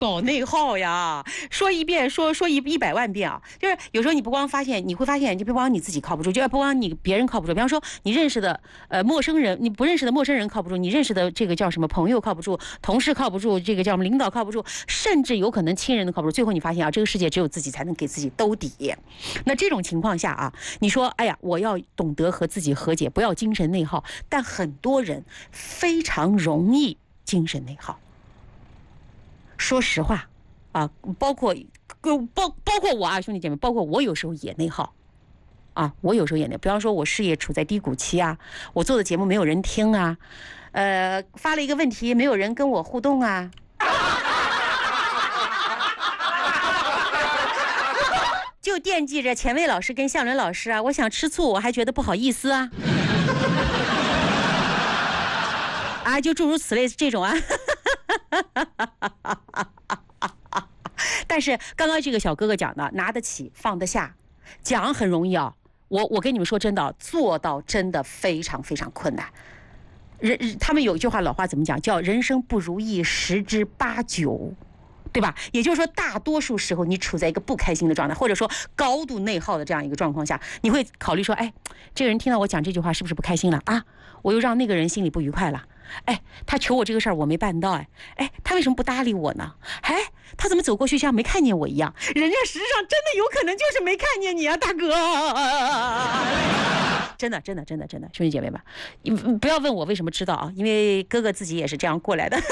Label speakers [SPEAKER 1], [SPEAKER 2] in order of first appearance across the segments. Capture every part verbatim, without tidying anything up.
[SPEAKER 1] 搞内耗呀，说一遍说说一一百万遍啊！就是有时候你不光发现，你会发现，就不光你自己靠不住，就不光你别人靠不住。比方说你认识的呃陌生人，你不认识的陌生人靠不住，你认识的这个叫什么朋友靠不住，同事靠不住，这个叫什么领导靠不住，甚至有可能亲人都靠不住。最后你发现啊，这个世界只有自己才能给自己兜底。那这种情况下啊，你说哎呀，我要懂得和自己和解，不要精神内耗。但很多人非常容易精神内耗。说实话，啊，包括包包括我啊，兄弟姐妹，包括我有时候也内耗，啊，我有时候也内，比方说我事业处在低谷期啊，我做的节目没有人听啊，呃，发了一个问题没有人跟我互动啊，就惦记着钱卫老师跟向伦老师啊，我想吃醋，我还觉得不好意思啊，啊，就诸如此类这种啊。但是刚刚这个小哥哥讲的，拿得起放得下，讲很容易啊，我我跟你们说真的，做到真的非常非常困难。人他们有一句话老话怎么讲，叫人生不如意十之八九，对吧？也就是说，大多数时候你处在一个不开心的状态，或者说高度内耗的这样一个状况下，你会考虑说，哎，这个人听到我讲这句话是不是不开心了啊？我又让那个人心里不愉快了。哎，他求我这个事儿我没办到，哎，哎，他为什么不搭理我呢？哎，他怎么走过去像没看见我一样？人家实际上真的有可能就是没看见你啊，大哥！真的，真的，真的，真的，兄弟姐妹们，你不要问我为什么知道啊，因为哥哥自己也是这样过来的。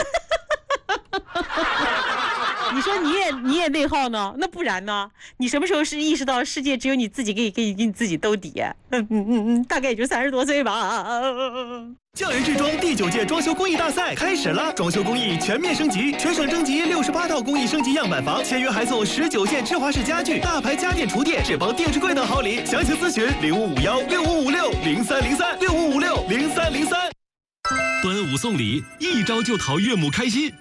[SPEAKER 1] 你说你也你也内耗呢？那不然呢？你什么时候是意识到世界只有你自己可以给你给你自己兜底？嗯嗯嗯嗯，大概也就三十多岁吧。
[SPEAKER 2] 匠人制装第九届装修工艺大赛开始了，装修工艺全面升级，全省征集六十八套工艺升级样板房，签约还送十九件芝华士家具、大牌家电厨电、智邦电视柜等好礼。详情咨询零五五幺六五五六零三零三六五五六零三零三。
[SPEAKER 3] 端午送礼，一招就讨岳母开心。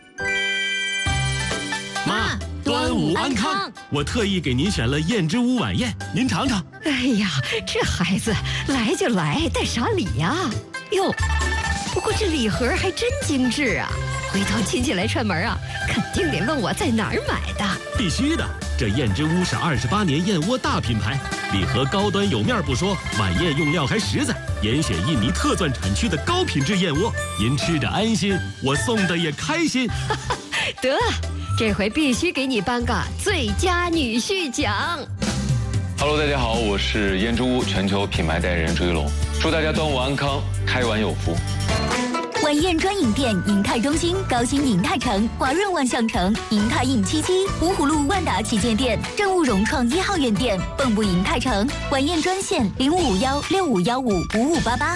[SPEAKER 3] 妈，端午安康！我特意给您选了燕之屋晚宴，您尝尝。
[SPEAKER 4] 哎呀，这孩子来就来，带啥礼呀？哟，不过这礼盒还真精致啊！回头亲戚来串门啊，肯定得问我在哪儿买的。
[SPEAKER 3] 必须的，这燕之屋是二十八年燕窝大品牌，礼盒高端有面不说，晚宴用料还实在，严选印尼特钻产区的高品质燕窝，您吃着安心，我送的也开心。
[SPEAKER 4] 得。这回必须给你颁个最佳女婿奖。
[SPEAKER 5] Hello， 大家好，我是燕之屋全球品牌代言人朱一龙，祝大家端午安康，开碗有福。
[SPEAKER 6] 晚宴专营店：银泰中心、高新银泰城、华润万象城、银泰印七七、芜湖路万达旗舰店、正务融创一号院店、蚌埠银泰城。晚宴专线：零五五幺六五幺五五五八八。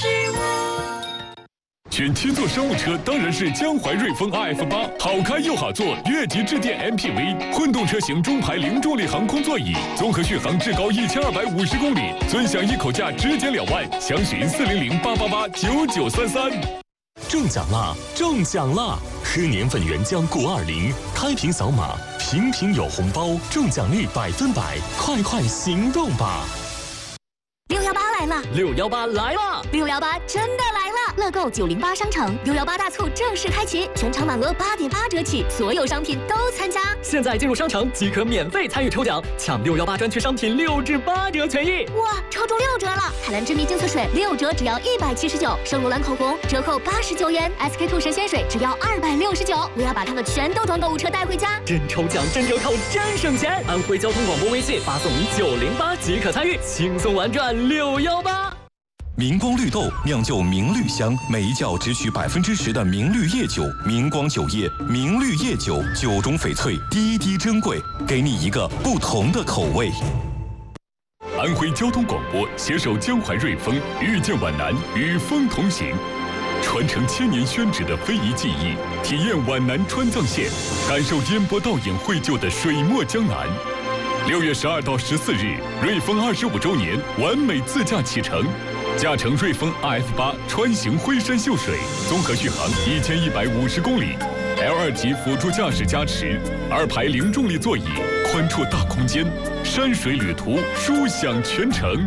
[SPEAKER 7] 选七座商务车当然是江淮瑞风 R F 八，好开又好坐，越级致电 M P V， 混动车型中排零重力航空座椅，综合续航至高一千二百五十公里，尊享一口价直减两万，详询四零零八八八九九三三。
[SPEAKER 8] 中奖啦！中奖啦！喝年份原浆过二零，开瓶扫码，瓶瓶有红包，中奖率百分百，快快行动吧！
[SPEAKER 6] 六幺八来了！
[SPEAKER 8] 六幺八来了！
[SPEAKER 6] 六幺八真的来了！乐购九零八商城六幺八大促正式开启，全场满额八点八折起，所有商品都参加。
[SPEAKER 9] 现在进入商城即可免费参与抽奖，抢六幺八专区商品六至八折权益。
[SPEAKER 6] 哇，抽中六折了！海蓝之谜精粹水六折只要一百七十九，圣罗兰口红折扣八十九元 ，S K two 神仙水只要二百六十九。我要把它的全豆装购物车带回家。
[SPEAKER 9] 真抽奖，真折扣，真省钱！安徽交通广播微信发送九零八即可参与，轻松玩转六幺八。
[SPEAKER 10] 明光绿豆酿就明绿香，每一窖只取百分之十的明绿叶酒。明光酒业明绿叶酒，酒中翡翠，滴滴珍贵，给你一个不同的口味。
[SPEAKER 7] 安徽交通广播携手江淮瑞丰，遇见皖南，与风同行，传承千年宣纸的非遗技艺，体验皖南川藏线，感受烟波倒影绘就的水墨江南。六月十二到十四日，瑞丰二十五周年完美自驾启程。驾乘瑞风 R F 八穿行徽山秀水，综合续航一千一百五十公里 ，L 二级辅助驾驶加持，二排零重力座椅，宽绰大空间，山水旅途舒享全程。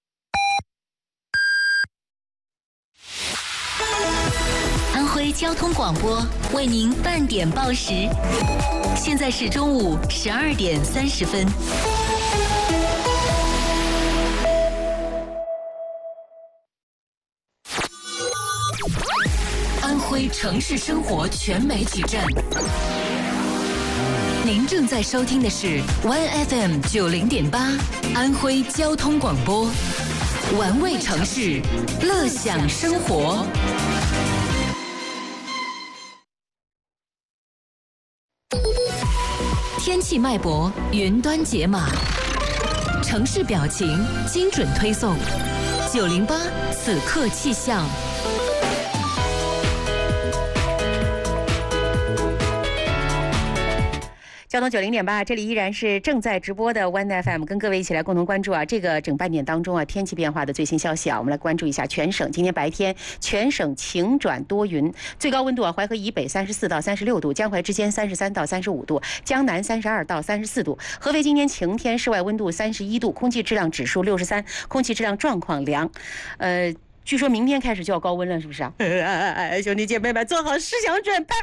[SPEAKER 6] 安徽交通广广播为您半点报时，现在是中午十二点三十分。安徽城市生活全媒体站，您正在收听的是 One F M 九零点八安徽交通广播，玩味城市，乐享生活。天气脉搏，云端解码，城市表情，精准推送。九零八此刻气象。
[SPEAKER 1] 交通九零点八，这里依然是正在直播的 One F M， 跟各位一起来共同关注啊，这个整半点当中啊，天气变化的最新消息啊，我们来关注一下全省。今天白天全省晴转多云，最高温度啊，淮河以北三十四到三十六度，江淮之间三十三到三十五度，江南三十二到三十四度。合肥今天晴天，室外温度三十一度，空气质量指数六十三，空气质量状况良。呃，据说明天开始就要高温了，是不是啊？兄弟姐妹们，做好思想准备。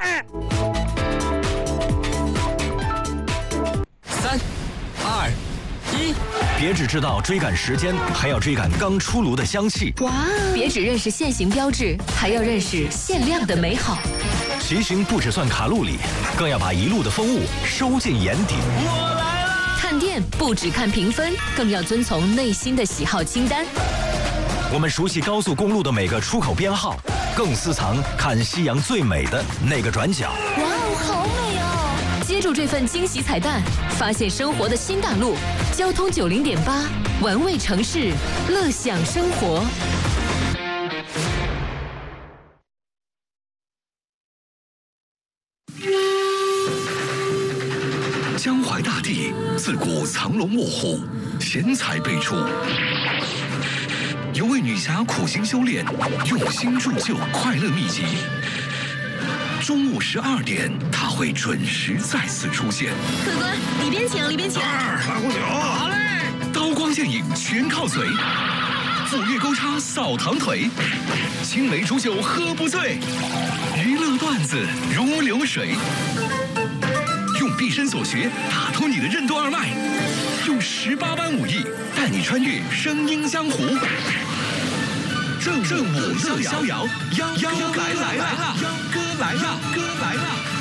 [SPEAKER 11] 三、二、一，别只知道追赶时间，还要追赶刚出炉的香气。
[SPEAKER 6] 哇！别只认识限行标志，还要认识限量的美好。
[SPEAKER 11] 骑行不只算卡路里，更要把一路的风物收进眼底。
[SPEAKER 6] 我来了！看店不只看评分，更要遵从内心的喜好清单。
[SPEAKER 11] 我们熟悉高速公路的每个出口编号，更私藏看夕阳最美的那个转角。
[SPEAKER 6] 哇哦，好美哦！接住这份惊喜彩蛋，发现生活的新大陆。交通九零点八，玩味城市，乐享生活。
[SPEAKER 12] 江淮大地自古藏龙卧虎，贤才辈出。有位女侠苦心修炼，用心铸就快乐秘籍。中午十二点，她会准时再次出现。
[SPEAKER 6] 客官，里边请，里边请。
[SPEAKER 12] 二大锅酒，好嘞。刀光剑影全靠嘴，斧钺钩叉扫堂腿，青梅煮酒喝不醉，娱乐段子如流水。用毕生所学打通你的任督二脉，用十八般武艺带你穿越声音江湖。正正午乐逍遥，幺哥来来了，幺哥来了，哥来了。